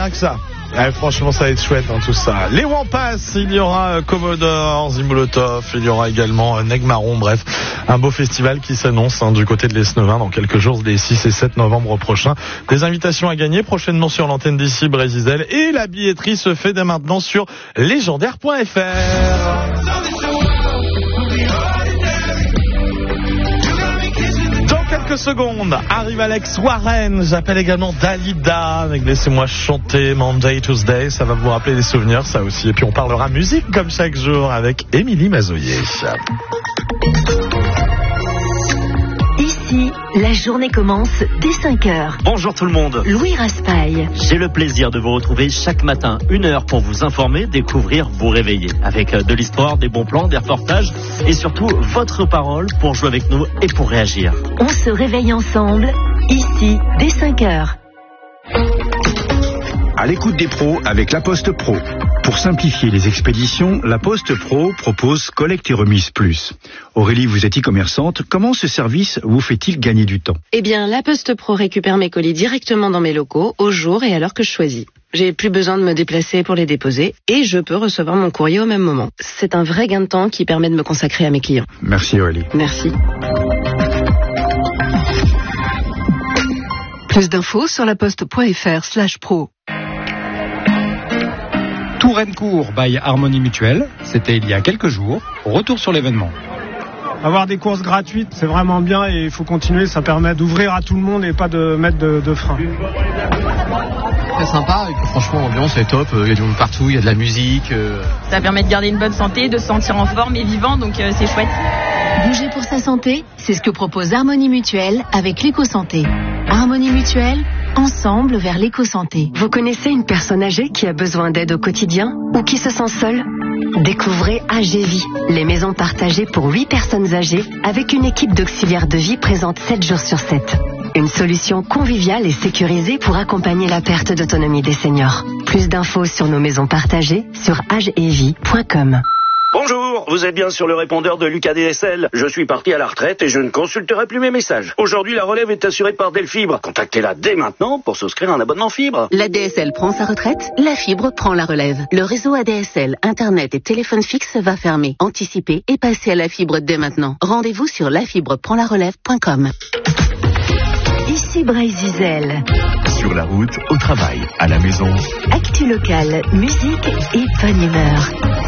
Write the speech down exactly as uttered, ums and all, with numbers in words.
rien que ça. Ouais, franchement, ça va être chouette, hein, tout ça. Les Wampas, il y aura euh, Commodore, Zimolotov, il y aura également euh, Negmaron, bref, un beau festival qui s'annonce hein, du côté de l'Esnevin dans quelques jours, les six et sept novembre prochains. Des invitations à gagner prochainement sur l'antenne d'ici, Brésil, et la billetterie se fait dès maintenant sur légendaire point f r. Quelques secondes, arrive Alex Warren, j'appelle également Dalida avec Laissez-moi chanter, Monday, Tuesday, ça va vous rappeler des souvenirs, ça aussi. Et puis on parlera musique comme chaque jour avec Émilie Mazoyer. Ici, la journée commence dès cinq heures. Bonjour tout le monde. Louis Raspail. J'ai le plaisir de vous retrouver chaque matin, une heure pour vous informer, découvrir, vous réveiller. Avec de l'histoire, des bons plans, des reportages et surtout votre parole pour jouer avec nous et pour réagir. On se réveille ensemble, ici, dès cinq heures. À l'écoute des pros avec La Poste Pro. Pour simplifier les expéditions, La Poste Pro propose Collecte et Remise Plus. Aurélie, vous êtes e-commerçante. Comment ce service vous fait-il gagner du temps ? Eh bien, La Poste Pro récupère mes colis directement dans mes locaux, au jour et à l'heure que je choisis. J'ai plus besoin de me déplacer pour les déposer et je peux recevoir mon courrier au même moment. C'est un vrai gain de temps qui permet de me consacrer à mes clients. Merci Aurélie. Merci. Plus d'infos sur laposte.fr slash pro. Touraine-Court by Harmonie Mutuelle, c'était il y a quelques jours. Retour sur l'événement. Avoir des courses gratuites, c'est vraiment bien et il faut continuer, ça permet d'ouvrir à tout le monde et pas de mettre de, de frein. Très sympa, et franchement l'ambiance est top, il y a du monde partout, il y a de la musique. Euh... Ça permet de garder une bonne santé, de se sentir en forme et vivant, donc euh, c'est chouette. Bouger pour sa santé, c'est ce que propose Harmonie Mutuelle avec l'éco-santé. Harmonie Mutuelle, ensemble vers l'éco-santé. Vous connaissez une personne âgée qui a besoin d'aide au quotidien ou qui se sent seule ? Découvrez A G Vie, les maisons partagées pour huit personnes âgées avec une équipe d'auxiliaires de vie présente sept jours sur sept. Une solution conviviale et sécurisée pour accompagner la perte d'autonomie des seniors. Plus d'infos sur nos maisons partagées sur agevie point com. Bonjour, vous êtes bien sur le répondeur de Lucas D S L. Je suis parti à la retraite et je ne consulterai plus mes messages. Aujourd'hui, la relève est assurée par Delfibre. Contactez-la dès maintenant pour souscrire un abonnement fibre. La D S L prend sa retraite, la fibre prend la relève. Le réseau A D S L, Internet et téléphone fixe va fermer. Anticipez et passez à la fibre dès maintenant. Rendez-vous sur la fibre prend la relève point com. Ici Brésil. Sur la route, au travail, à la maison. Actu locale, musique et bonne humeur.